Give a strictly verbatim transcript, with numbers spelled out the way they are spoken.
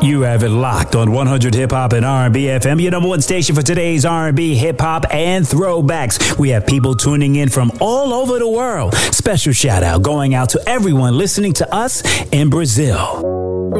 You have it locked on one hundred Hip Hop and R and B F M, your number one station for today's R and B, hip hop, and throwbacks. We have people tuning in from all over the world. Special shout out going out to everyone listening to us in Brazil.